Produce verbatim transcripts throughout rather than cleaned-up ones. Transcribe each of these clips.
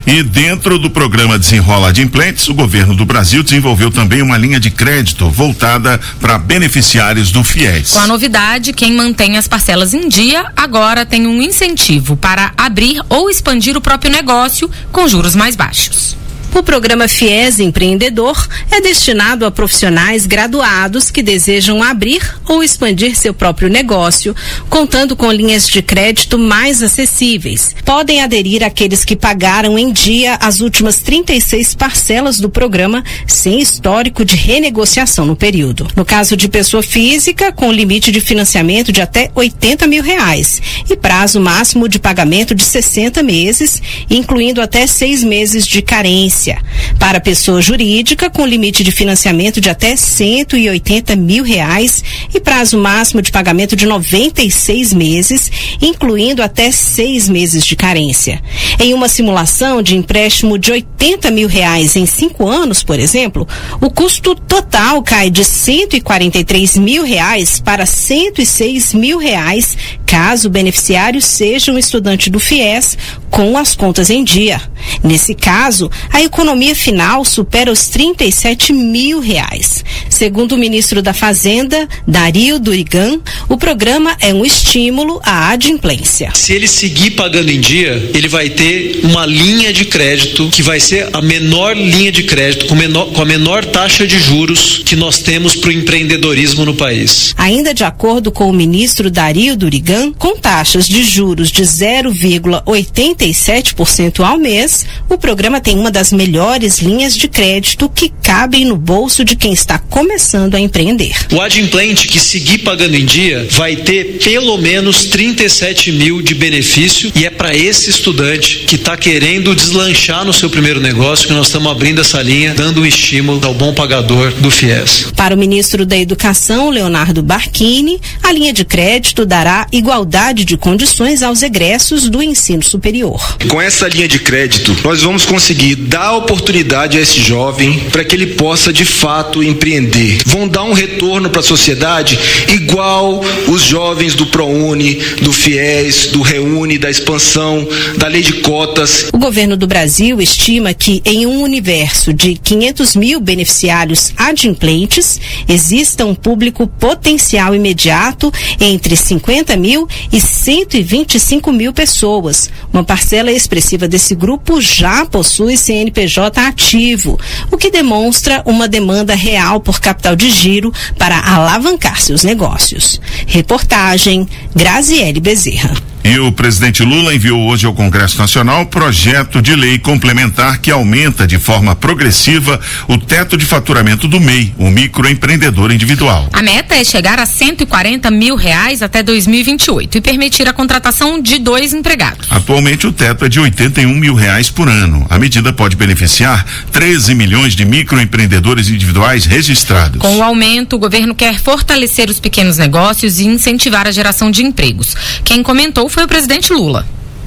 E dentro do programa Desenrola Adimplentes, o governo do Brasil desenvolveu também uma linha de crédito voltada para beneficiários do FIES. Com a novidade, quem mantém as parcelas em dia agora tem um incentivo para abrir ou expandir o próprio negócio com juros mais baixos. O programa FIES Empreendedor é destinado a profissionais graduados que desejam abrir ou expandir seu próprio negócio, contando com linhas de crédito mais acessíveis. Podem aderir aqueles que pagaram em dia as últimas trinta e seis parcelas do programa, sem histórico de renegociação no período. No caso de pessoa física, com limite de financiamento de até oitenta mil reais e prazo máximo de pagamento de sessenta meses, incluindo até seis meses de carência. Para pessoa jurídica, com limite de financiamento de até cento e oitenta mil reais e prazo máximo de pagamento de noventa e seis meses, incluindo até seis meses de carência. Em uma simulação de empréstimo de oitenta mil reais em cinco anos, por exemplo, o custo total cai de cento e quarenta e três mil reais para cento e seis mil reais, caso o beneficiário seja um estudante do FIES com as contas em dia. Nesse caso, a economia final supera os trinta e sete mil reais. Segundo o ministro da Fazenda, Dario Durigan, o programa é um estímulo à adimplência. Se ele seguir pagando em dia, ele vai ter uma linha de crédito que vai ser a menor linha de crédito, com, menor, com a menor taxa de juros que nós temos para o empreendedorismo no país. Ainda de acordo com o ministro Dario Durigan, com taxas de juros de zero vírgula oitenta e sete por cento ao mês, o programa tem uma das melhores linhas de crédito que cabem no bolso de quem está começando a empreender. O adimplente que seguir pagando em dia vai ter pelo menos trinta e sete mil de benefício, e é para esse estudante que está querendo deslanchar no seu primeiro negócio que nós estamos abrindo essa linha, dando um estímulo ao bom pagador do FIES. Para o ministro da Educação, Leonardo Barquini, a linha de crédito dará igualdade de condições aos egressos do ensino superior. Com essa linha de crédito, nós vamos conseguir dar oportunidade a esse jovem para que ele possa de fato empreender. Vão dar um retorno para a sociedade igual os jovens do ProUni, do FIES, do REUNI, da expansão, da lei de cotas. O governo do Brasil estima que em um universo de quinhentos mil beneficiários adimplentes, exista um público potencial imediato entre cinquenta mil e cento e vinte e cinco mil pessoas. Uma parcela expressiva desse grupo já possui C N P J ativo, o que demonstra uma demanda real por capital de giro para alavancar seus negócios. Reportagem Graziele Bezerra. E o presidente Lula enviou hoje ao Congresso Nacional projeto de lei complementar que aumenta de forma progressiva o teto de faturamento do M E I, o microempreendedor individual. A meta é chegar a cento e quarenta mil reais até dois mil e vinte e oito e permitir a contratação de dois empregados. Atualmente o teto é de oitenta e um mil reais por ano. A medida pode beneficiar treze milhões de microempreendedores individuais registrados. Com o aumento, o governo quer fortalecer os pequenos negócios e incentivar a geração de empregos. Quem comentou foi o presidente Lula.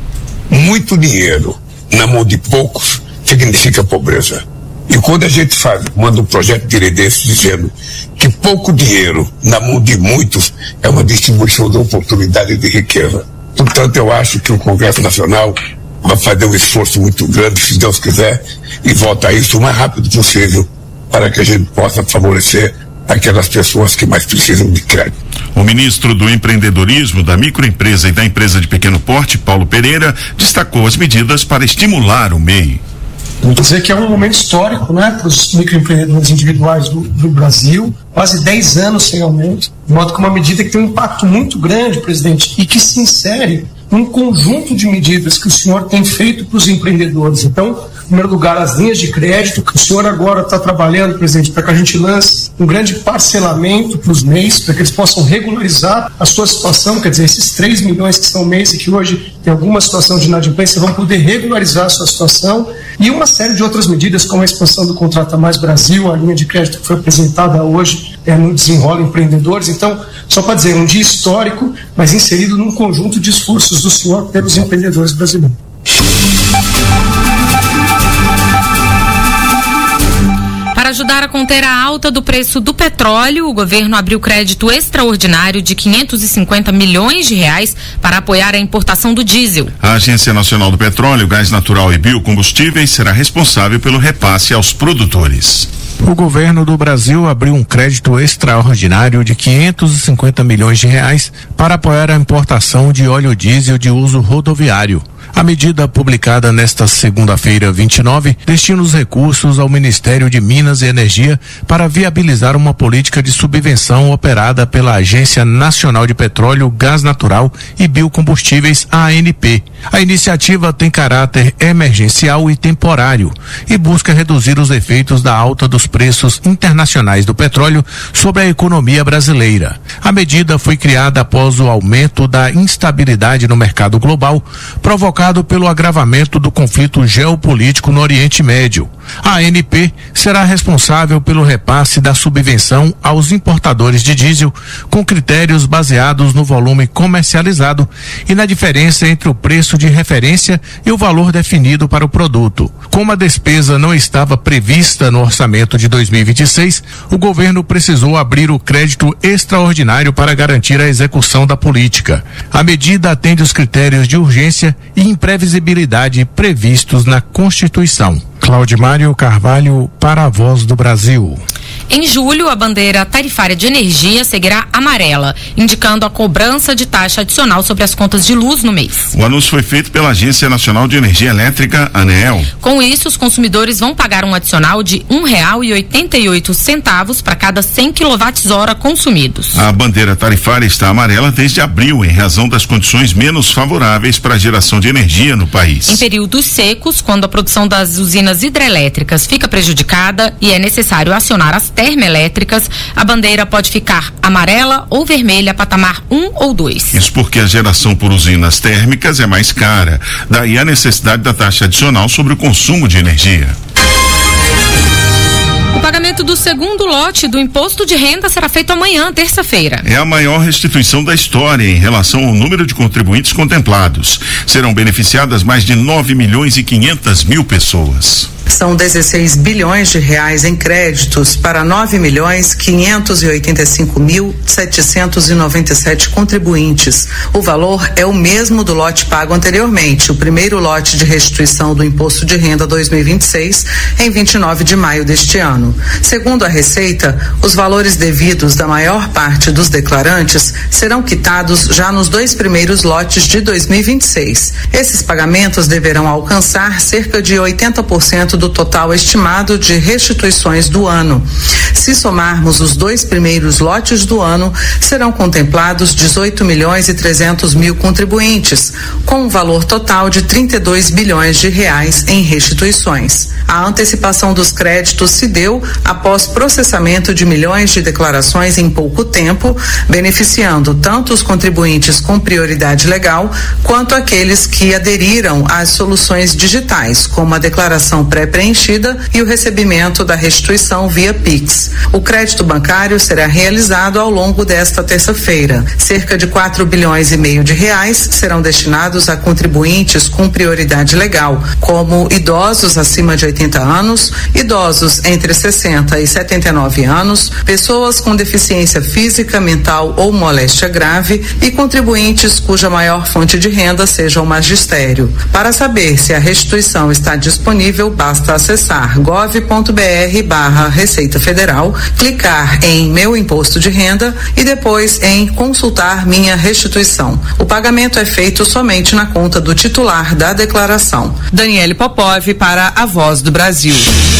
Muito dinheiro na mão de poucos significa pobreza. E quando a gente faz, manda um projeto de lei desse dizendo que pouco dinheiro na mão de muitos é uma distribuição de oportunidade de riqueza. Portanto, eu acho que o Congresso Nacional vai fazer um esforço muito grande, se Deus quiser, e volta a isso o mais rápido possível para que a gente possa favorecer aquelas pessoas que mais precisam de crédito. O ministro do Empreendedorismo, da Microempresa e da Empresa de Pequeno Porte, Paulo Pereira, destacou as medidas para estimular o M E I. Vou dizer que é um momento histórico, né, para os microempreendedores individuais do, do Brasil, quase dez anos sem aumento, de modo que uma medida que tem um impacto muito grande, presidente, e que se insere num conjunto de medidas que o senhor tem feito para os empreendedores. Então, em primeiro lugar, as linhas de crédito, que o senhor agora está trabalhando, presidente, para que a gente lance um grande parcelamento para os M E Is, para que eles possam regularizar a sua situação, quer dizer, esses três milhões que são M E Is e que hoje tem alguma situação de inadimplência vão poder regularizar a sua situação, e uma série de outras medidas, como a expansão do Contrata Mais Brasil, a linha de crédito que foi apresentada hoje é, no Desenrola Empreendedores. Então, só para dizer, um dia histórico, mas inserido num conjunto de esforços do senhor pelos empreendedores brasileiros. Para ajudar a conter a alta do preço do petróleo, o governo abriu crédito extraordinário de quinhentos e cinquenta milhões de reais para apoiar a importação do diesel. A Agência Nacional do Petróleo, Gás Natural e Biocombustíveis será responsável pelo repasse aos produtores. O governo do Brasil abriu um crédito extraordinário de quinhentos e cinquenta milhões de reais para apoiar a importação de óleo diesel de uso rodoviário. A medida publicada nesta segunda-feira, vinte e nove, destina os recursos ao Ministério de Minas e Energia para viabilizar uma política de subvenção operada pela Agência Nacional de Petróleo, Gás Natural e Biocombustíveis, A N P. A iniciativa tem caráter emergencial e temporário e busca reduzir os efeitos da alta dos preços internacionais do petróleo sobre a economia brasileira. A medida foi criada após o aumento da instabilidade no mercado global, provocado pelo agravamento do conflito geopolítico no Oriente Médio. A A N P será responsável pelo repasse da subvenção aos importadores de diesel, com critérios baseados no volume comercializado e na diferença entre o preço de referência e o valor definido para o produto. Como a despesa não estava prevista no orçamento de dois mil e vinte e seis, o governo precisou abrir o crédito extraordinário para garantir a execução da política. A medida atende os critérios de urgência e imprevisibilidade previstos na Constituição. Claudimário Carvalho, para a Voz do Brasil. Em julho, a bandeira tarifária de energia seguirá amarela, indicando a cobrança de taxa adicional sobre as contas de luz no mês. O anúncio foi feito pela Agência Nacional de Energia Elétrica, ANEEL. Com isso, os consumidores vão pagar um adicional de um real e oitenta e oito centavos para cada cem quilowatts-hora consumidos. A bandeira tarifária está amarela desde abril, em razão das condições menos favoráveis para a geração de energia no país. Em períodos secos, quando a produção das usinas hidrelétricas fica prejudicada e é necessário acionar as termoelétricas, a bandeira pode ficar amarela ou vermelha, patamar um ou dois. Isso porque a geração por usinas térmicas é mais cara, daí a necessidade da taxa adicional sobre o consumo de energia. O pagamento do segundo lote do imposto de renda será feito amanhã, terça-feira. É a maior restituição da história em relação ao número de contribuintes contemplados. Serão beneficiadas mais de nove milhões e quinhentas mil pessoas. São dezesseis bilhões de reais em créditos para nove milhões quinhentos e oitenta e cinco mil setecentos e noventa e sete contribuintes. O valor é o mesmo do lote pago anteriormente, o primeiro lote de restituição do Imposto de Renda dois mil e vinte e seis, em vinte e nove de maio deste ano. Segundo a Receita, os valores devidos da maior parte dos declarantes serão quitados já nos dois primeiros lotes de dois mil e vinte e seis. Esses pagamentos deverão alcançar cerca de oitenta por cento do total estimado de restituições do ano. Se somarmos os dois primeiros lotes do ano, serão contemplados dezoito milhões e trezentos mil contribuintes, com um valor total de trinta e dois bilhões de reais em restituições. A antecipação dos créditos se deu após processamento de milhões de declarações em pouco tempo, beneficiando tanto os contribuintes com prioridade legal, quanto aqueles que aderiram às soluções digitais, como a declaração pré preenchida e o recebimento da restituição via Pix. O crédito bancário será realizado ao longo desta terça-feira. Cerca de quatro bilhões e meio de reais serão destinados a contribuintes com prioridade legal, como idosos acima de oitenta anos, idosos entre sessenta e setenta e nove anos, pessoas com deficiência física, mental ou moléstia grave e contribuintes cuja maior fonte de renda seja o magistério. Para saber se a restituição está disponível, basta acessar gov.br barra Receita Federal, clicar em Meu Imposto de Renda e depois em Consultar Minha Restituição. O pagamento é feito somente na conta do titular da declaração. Daniele Popov para a Voz do Brasil.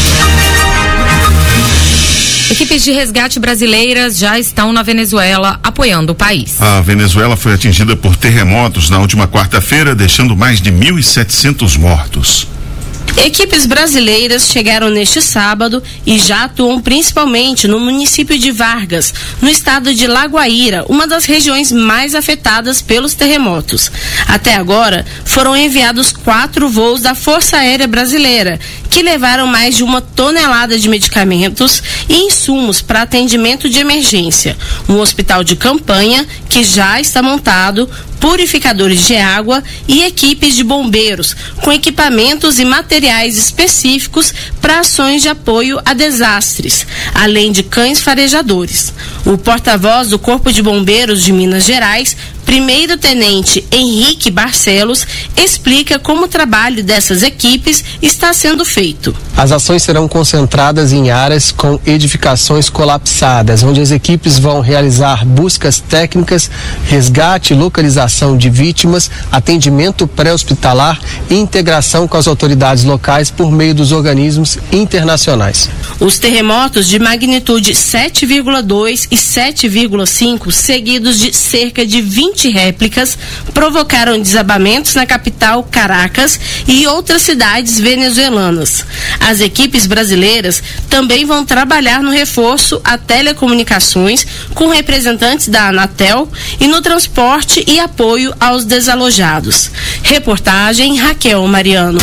Equipes de resgate brasileiras já estão na Venezuela apoiando o país. A Venezuela foi atingida por terremotos na última quarta-feira, deixando mais de mil e setecentos mortos. Equipes brasileiras chegaram neste sábado e já atuam principalmente no município de Vargas, no estado de Lagoaíra, uma das regiões mais afetadas pelos terremotos. Até agora, foram enviados quatro voos da Força Aérea Brasileira, que levaram mais de uma tonelada de medicamentos e insumos para atendimento de emergência. Um hospital de campanha, que já está montado, purificadores de água e equipes de bombeiros, com equipamentos e materiais específicos para ações de apoio a desastres, além de cães farejadores. O porta-voz do Corpo de Bombeiros de Minas Gerais, primeiro-tenente Henrique Barcelos, explica como o trabalho dessas equipes está sendo feito. As ações serão concentradas em áreas com edificações colapsadas, onde as equipes vão realizar buscas técnicas, resgate e localização de vítimas, atendimento pré-hospitalar e integração com as autoridades locais por meio dos organismos internacionais. Os terremotos de magnitude sete vírgula dois e sete vírgula cinco, seguidos de cerca de vinte réplicas, provocaram desabamentos na capital Caracas e outras cidades venezuelanas. As equipes brasileiras também vão trabalhar no reforço a telecomunicações com representantes da Anatel e no transporte e apoio aos desalojados. Reportagem Raquel Mariano.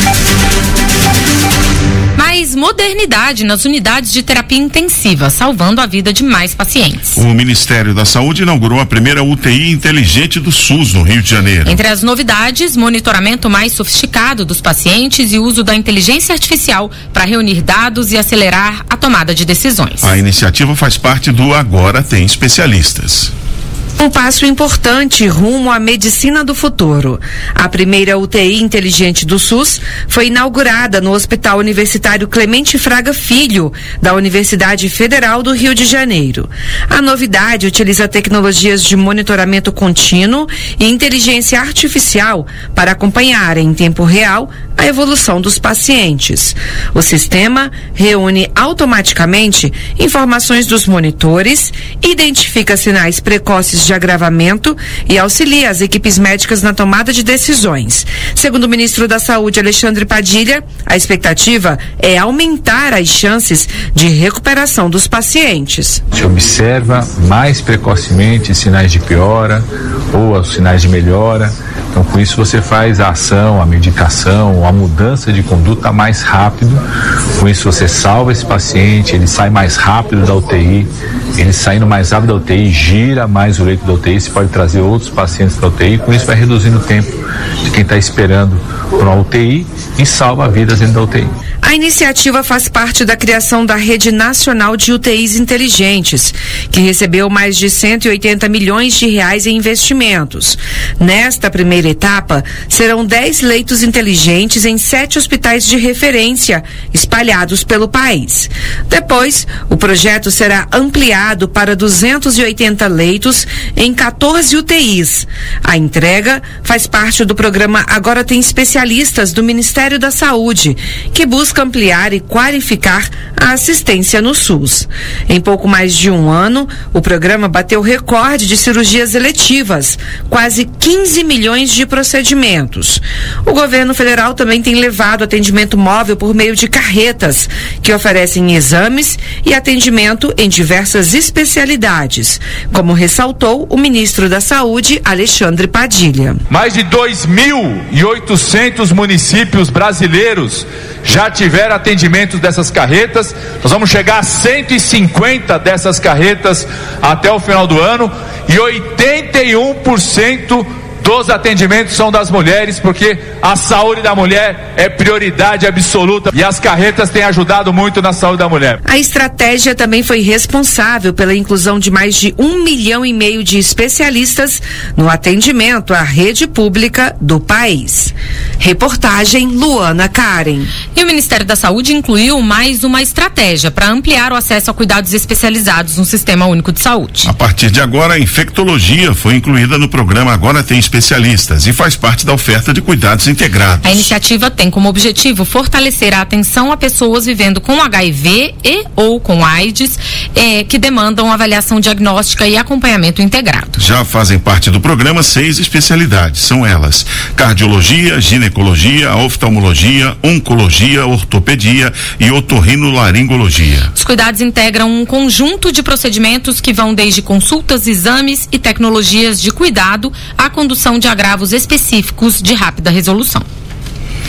Mais modernidade nas unidades de terapia intensiva, salvando a vida de mais pacientes. O Ministério da Saúde inaugurou a primeira U T I inteligente do SUS no Rio de Janeiro. Entre as novidades, monitoramento mais sofisticado dos pacientes e uso da inteligência artificial para reunir dados e acelerar a tomada de decisões. A iniciativa faz parte do Agora Tem Especialistas. Um passo importante rumo à medicina do futuro. A primeira U T I inteligente do SUS foi inaugurada no Hospital Universitário Clemente Fraga Filho, da Universidade Federal do Rio de Janeiro. A novidade utiliza tecnologias de monitoramento contínuo e inteligência artificial para acompanhar em tempo real a evolução dos pacientes. O sistema reúne automaticamente informações dos monitores, identifica sinais precoces de agravamento e auxilia as equipes médicas na tomada de decisões. Segundo o ministro da Saúde, Alexandre Padilha, a expectativa é aumentar as chances de recuperação dos pacientes. Se observa mais precocemente sinais de piora ou os sinais de melhora. Então, com isso você faz a ação, a medicação, a mudança de conduta mais rápido. Com isso você salva esse paciente, ele sai mais rápido da U T I, ele saindo mais rápido da U T I, gira mais o leito da U T I, você pode trazer outros pacientes da U T I, com isso vai reduzindo o tempo de quem está esperando por uma U T I e salva vidas dentro da U T I. A iniciativa faz parte da criação da Rede Nacional de U T Is Inteligentes, que recebeu mais de cento e oitenta milhões de reais em investimentos. Nesta primeira etapa, serão dez leitos inteligentes em sete hospitais de referência, espalhados pelo país. Depois, o projeto será ampliado para duzentos e oitenta leitos em quatorze U T Is. A entrega faz parte do programa Agora Tem Especialistas do Ministério da Saúde, que busca ampliar e qualificar a assistência no SUS. Em pouco mais de um ano, o programa bateu recorde de cirurgias eletivas, quase quinze milhões de procedimentos. O governo federal também tem levado atendimento móvel por meio de carretas, que oferecem exames e atendimento em diversas especialidades, como ressaltou o ministro da Saúde, Alexandre Padilha. Mais de dois mil e oitocentos municípios brasileiros já tiveram atendimento dessas carretas. Nós vamos chegar a cento e cinquenta dessas carretas até o final do ano e oitenta e um por cento dos atendimentos são das mulheres, porque a saúde da mulher é prioridade absoluta e as carretas têm ajudado muito na saúde da mulher. A estratégia também foi responsável pela inclusão de mais de um milhão e meio de especialistas no atendimento à rede pública do país. Reportagem Luana Karen. E o Ministério da Saúde incluiu mais uma estratégia para ampliar o acesso a cuidados especializados no Sistema Único de Saúde. A partir de agora, a infectologia foi incluída no programa Agora Tem Especialistas e faz parte da oferta de cuidados integrados. A iniciativa tem como objetivo fortalecer a atenção a pessoas vivendo com H I V e ou com AIDS, eh, que demandam avaliação diagnóstica e acompanhamento integrado. Já fazem parte do programa seis especialidades. São elas: cardiologia, ginecologia, oftalmologia, oncologia, ortopedia e otorrinolaringologia. Os cuidados integram um conjunto de procedimentos que vão desde consultas, exames e tecnologias de cuidado à condução de agravos específicos de rápida resolução.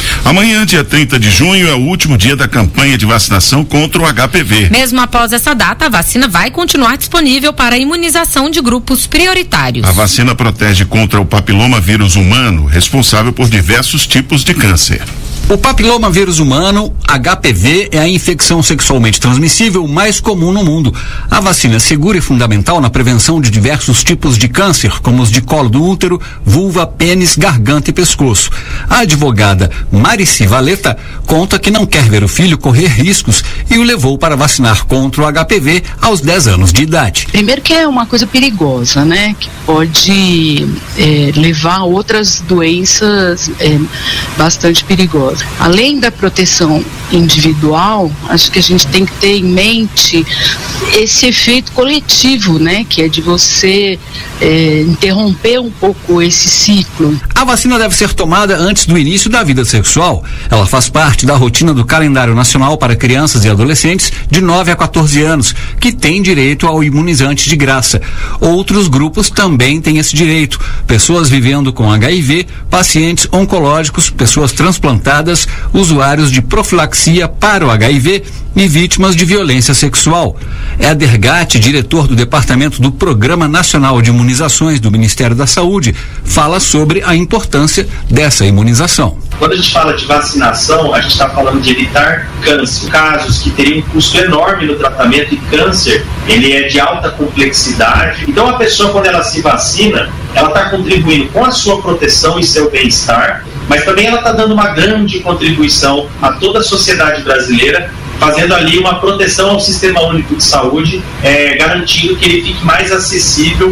Amanhã, dia trinta de junho, é o último dia da campanha de vacinação contra o H P V. Mesmo após essa data, a vacina vai continuar disponível para a imunização de grupos prioritários. A vacina protege contra o papiloma vírus humano, responsável por diversos tipos de câncer. O papiloma vírus humano, H P V, é a infecção sexualmente transmissível mais comum no mundo. A vacina é segura e fundamental na prevenção de diversos tipos de câncer, como os de colo do útero, vulva, pênis, garganta e pescoço. A advogada Marici Valeta conta que não quer ver o filho correr riscos e o levou para vacinar contra o H P V aos dez anos de idade. Primeiro que é uma coisa perigosa, né? Que pode é, levar a outras doenças é, bastante perigosas. Além da proteção individual, acho que a gente tem que ter em mente esse efeito coletivo, né? Que é de você é, interromper um pouco esse ciclo. A vacina deve ser tomada antes do início da vida sexual. Ela faz parte da rotina do calendário nacional para crianças e adolescentes de nove a quatorze anos, que têm direito ao imunizante de graça. Outros grupos também têm esse direito. Pessoas vivendo com H I V, pacientes oncológicos, pessoas transplantadas, usuários de profilaxia para o H I V e vítimas de violência sexual. Éder Gatti, diretor do Departamento do Programa Nacional de Imunizações do Ministério da Saúde, fala sobre a importância dessa imunização. Quando a gente fala de vacinação, a gente está falando de evitar câncer. Casos que teriam um custo enorme no tratamento, e câncer, ele é de alta complexidade. Então a pessoa, quando ela se vacina, ela está contribuindo com a sua proteção e seu bem-estar, mas também ela está dando uma grande contribuição a toda a sociedade brasileira, fazendo ali uma proteção ao Sistema Único de Saúde, é, garantindo que ele fique mais acessível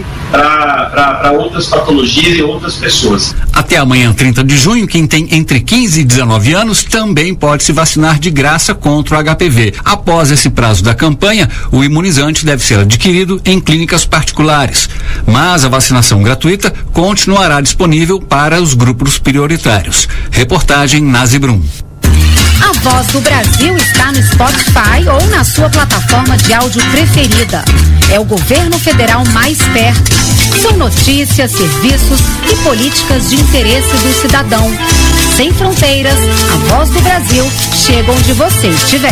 para outras patologias e outras pessoas. Até amanhã, trinta de junho, quem tem entre quinze e dezenove anos também pode se vacinar de graça contra o H P V. Após esse prazo da campanha, o imunizante deve ser adquirido em clínicas particulares. Mas a vacinação gratuita continuará disponível para os grupos prioritários. Reportagem Nazi Brum. A Voz do Brasil está no Spotify ou na sua plataforma de áudio preferida. É o governo federal mais perto. São notícias, serviços e políticas de interesse do cidadão. Sem fronteiras, a Voz do Brasil chega onde você estiver.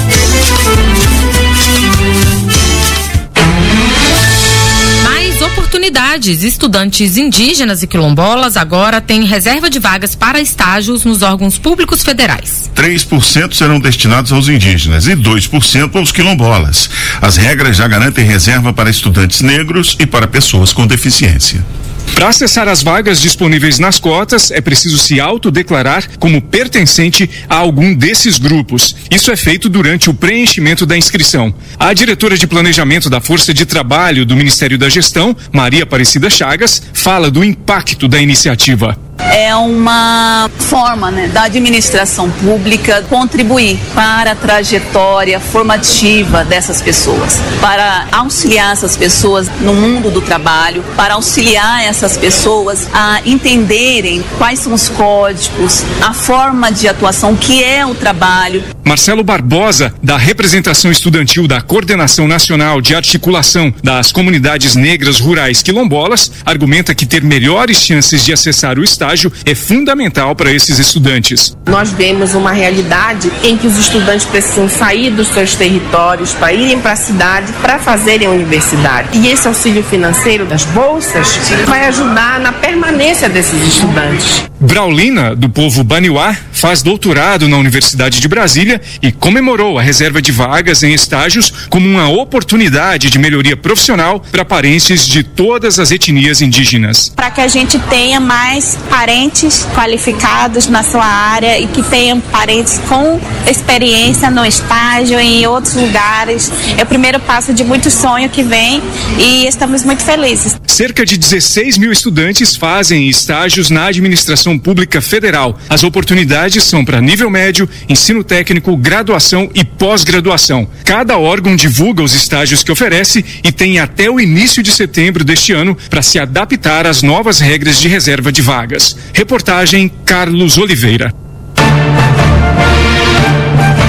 Oportunidades. Estudantes indígenas e quilombolas agora têm reserva de vagas para estágios nos órgãos públicos federais. três por cento serão destinados aos indígenas e dois por cento aos quilombolas. As regras já garantem reserva para estudantes negros e para pessoas com deficiência. Para acessar as vagas disponíveis nas cotas, é preciso se autodeclarar como pertencente a algum desses grupos. Isso é feito durante o preenchimento da inscrição. A diretora de Planejamento da Força de Trabalho do Ministério da Gestão, Maria Aparecida Chagas, fala do impacto da iniciativa. É uma forma, né, da administração pública contribuir para a trajetória formativa dessas pessoas, para auxiliar essas pessoas no mundo do trabalho, para auxiliar essas pessoas a entenderem quais são os códigos, a forma de atuação, que é o trabalho. Marcelo Barbosa, da representação estudantil da Coordenação Nacional de Articulação das Comunidades Negras Rurais Quilombolas, argumenta que ter melhores chances de acessar o estágio é fundamental para esses estudantes. Nós vemos uma realidade em que os estudantes precisam sair dos seus territórios para irem para a cidade para fazerem a universidade. E esse auxílio financeiro das bolsas vai ajudar na permanência desses estudantes. Braulina, do povo Baniuá, faz doutorado na Universidade de Brasília e comemorou a reserva de vagas em estágios como uma oportunidade de melhoria profissional para parentes de todas as etnias indígenas. Para que a gente tenha mais parentes qualificados na sua área e que tenham parentes com experiência no estágio e em outros lugares. É o primeiro passo de muito sonho que vem e estamos muito felizes. Cerca de dezesseis mil estudantes fazem estágios na administração pública federal. As oportunidades são para nível médio, ensino técnico, graduação e pós-graduação. Cada órgão divulga os estágios que oferece e tem até o início de setembro deste ano para se adaptar às novas regras de reserva de vagas. Reportagem Carlos Oliveira. Os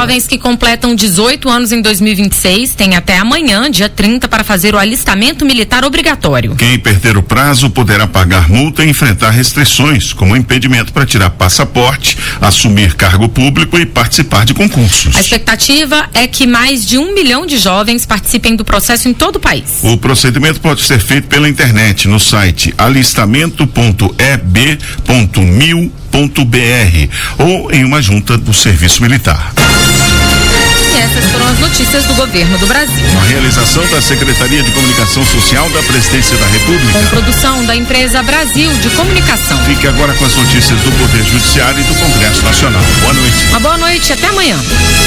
Jovens que completam dezoito anos em dois mil e vinte e seis têm até amanhã, dia trinta, para fazer o alistamento militar obrigatório. Quem perder o prazo poderá pagar multa e enfrentar restrições, como impedimento para tirar passaporte, assumir cargo público e participar de concursos. A expectativa é que mais de um milhão de jovens participem do processo em todo o país. O procedimento pode ser feito pela internet no site alistamento ponto e b ponto mil ponto b r ou em uma junta do Serviço Militar. E essas foram as notícias do governo do Brasil. Uma realização da Secretaria de Comunicação Social da Presidência da República. Com produção da empresa Brasil de Comunicação. Fique agora com as notícias do Poder Judiciário e do Congresso Nacional. Boa noite. Uma boa noite, até amanhã.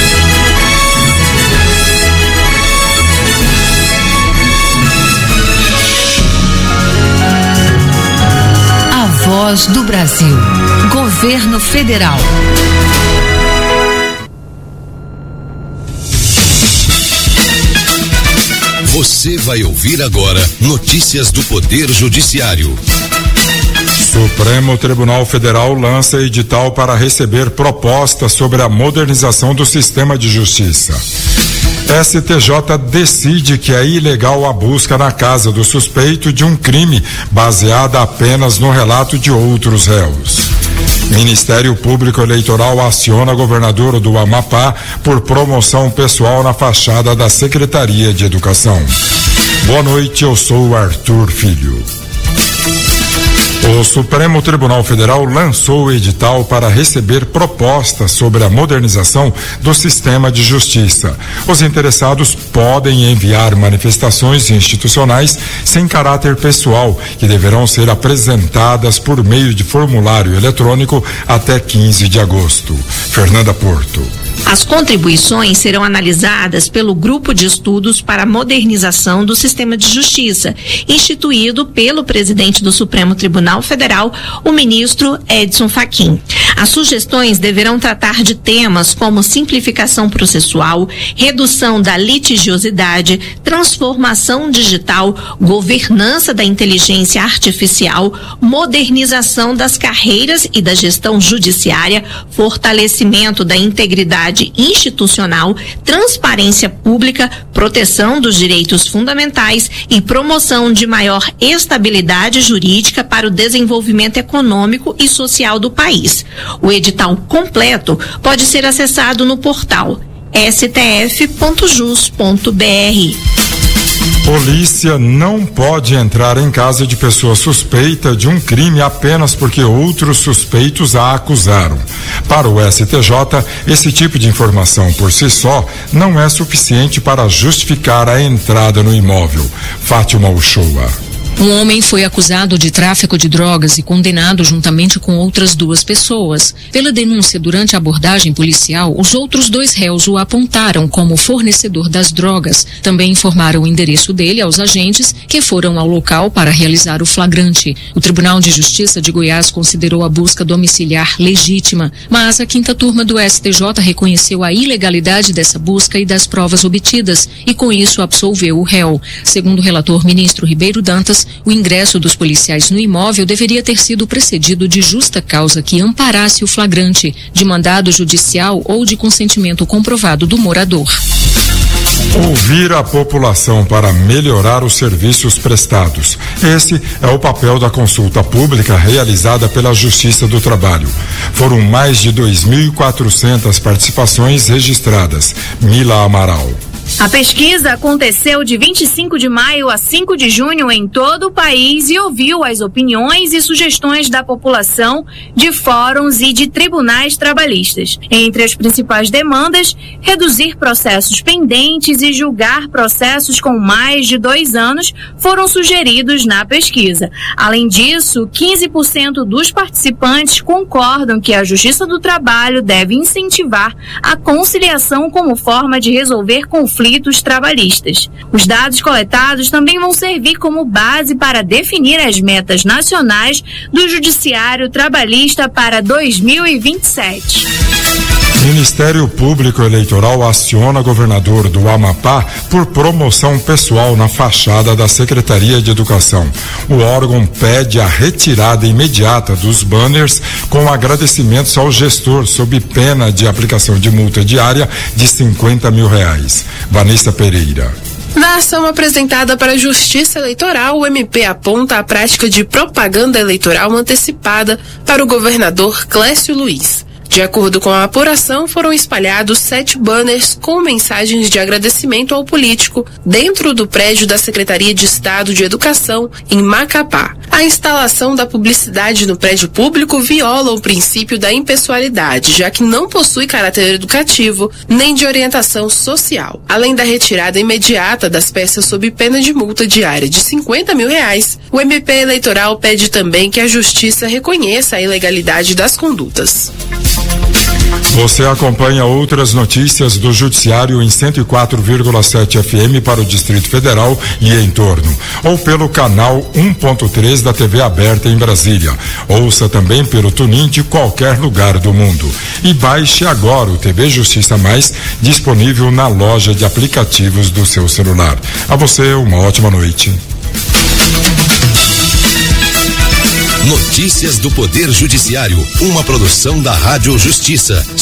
A Voz do Brasil. Governo Federal. Você vai ouvir agora notícias do Poder Judiciário. Supremo Tribunal Federal lança edital para receber propostas sobre a modernização do sistema de justiça. S T J decide que é ilegal a busca na casa do suspeito de um crime baseada apenas no relato de outros réus. Ministério Público Eleitoral aciona governador do Amapá por promoção pessoal na fachada da Secretaria de Educação. Boa noite, eu sou Arthur Filho. O Supremo Tribunal Federal lançou o edital para receber propostas sobre a modernização do sistema de justiça. Os interessados podem enviar manifestações institucionais sem caráter pessoal, que deverão ser apresentadas por meio de formulário eletrônico até quinze de agosto. Fernanda Porto. As contribuições serão analisadas pelo Grupo de Estudos para a Modernização do Sistema de Justiça, instituído pelo presidente do Supremo Tribunal Federal, o ministro Edson Fachin. As sugestões deverão tratar de temas como simplificação processual, redução da litigiosidade, transformação digital, governança da inteligência artificial, modernização das carreiras e da gestão judiciária, fortalecimento da integridade institucional, transparência pública, proteção dos direitos fundamentais e promoção de maior estabilidade jurídica para o desenvolvimento econômico e social do país. O edital completo pode ser acessado no portal s t f ponto jus ponto b r. Polícia não pode entrar em casa de pessoa suspeita de um crime apenas porque outros suspeitos a acusaram. Para o S T J, esse tipo de informação por si só não é suficiente para justificar a entrada no imóvel. Fátima Uchoa. Um homem foi acusado de tráfico de drogas e condenado juntamente com outras duas pessoas. Pela denúncia durante a abordagem policial, os outros dois réus o apontaram como fornecedor das drogas. Também informaram o endereço dele aos agentes que foram ao local para realizar o flagrante. O Tribunal de Justiça de Goiás considerou a busca domiciliar legítima, mas a quinta turma do S T J reconheceu a ilegalidade dessa busca e das provas obtidas e com isso absolveu o réu. Segundo o relator ministro Ribeiro Dantas, o ingresso dos policiais no imóvel deveria ter sido precedido de justa causa que amparasse o flagrante, de mandado judicial ou de consentimento comprovado do morador. Ouvir a população para melhorar os serviços prestados. Esse é o papel da consulta pública realizada pela Justiça do Trabalho. Foram mais de dois mil e quatrocentas participações registradas. Mila Amaral. A pesquisa aconteceu de vinte e cinco de maio a cinco de junho em todo o país e ouviu as opiniões e sugestões da população, de fóruns e de tribunais trabalhistas. Entre as principais demandas, reduzir processos pendentes e julgar processos com mais de dois anos foram sugeridos na pesquisa. Além disso, quinze por cento dos participantes concordam que a Justiça do Trabalho deve incentivar a conciliação como forma de resolver conflitos conflitos trabalhistas. Os dados coletados também vão servir como base para definir as metas nacionais do Judiciário Trabalhista para dois mil e vinte e sete. Ministério Público Eleitoral aciona governador do Amapá por promoção pessoal na fachada da Secretaria de Educação. O órgão pede a retirada imediata dos banners com agradecimentos ao gestor sob pena de aplicação de multa diária de cinquenta mil reais. Vanessa Pereira. Na ação apresentada para a Justiça Eleitoral, o M P aponta a prática de propaganda eleitoral antecipada para o governador Clécio Luiz. De acordo com a apuração, foram espalhados sete banners com mensagens de agradecimento ao político dentro do prédio da Secretaria de Estado de Educação, em Macapá. A instalação da publicidade no prédio público viola o princípio da impessoalidade, já que não possui caráter educativo nem de orientação social. Além da retirada imediata das peças sob pena de multa diária de cinquenta mil reais, o M P eleitoral pede também que a Justiça reconheça a ilegalidade das condutas. Você acompanha outras notícias do Judiciário em cento e quatro vírgula sete F M para o Distrito Federal e em torno, ou pelo canal um ponto três da T V aberta em Brasília. Ouça também pelo TuneIn de qualquer lugar do mundo. E baixe agora o T V Justiça Mais, disponível na loja de aplicativos do seu celular. A você, uma ótima noite. Notícias do Poder Judiciário, uma produção da Rádio Justiça.